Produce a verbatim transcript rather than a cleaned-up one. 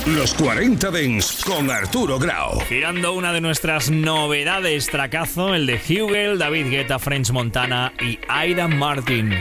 Los cuarenta Dance con Arturo Grau. Girando una de nuestras novedades, tracazo, el de Hugel, David Guetta, French Montana y Aida Martin.